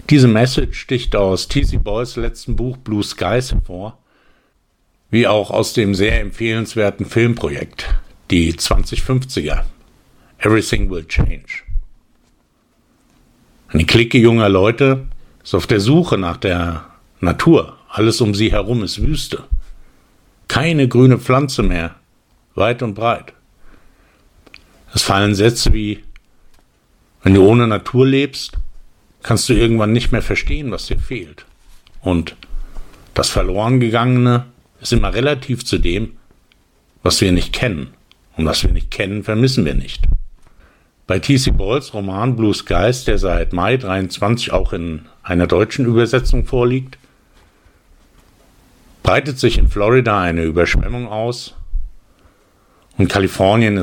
Diese Message sticht aus T.C. Boyles letzten Buch Blue Skies hervor, wie auch aus dem sehr empfehlenswerten Filmprojekt, die 2050er, Everything Will Change. Eine Clique junger Leute ist auf der Suche nach der Natur. Alles um sie herum ist Wüste. Keine grüne Pflanze mehr, weit und breit. Es fallen Sätze wie: Wenn du ohne Natur lebst, kannst du irgendwann nicht mehr verstehen, was dir fehlt. Und das Verlorengegangene ist immer relativ zu dem, was wir nicht kennen. Und was wir nicht kennen, vermissen wir nicht. Bei T.C. Boyles Roman Blue Skies, der seit Mai 23 auch in einer deutschen Übersetzung vorliegt, breitet sich in Florida eine Überschwemmung aus und Kalifornien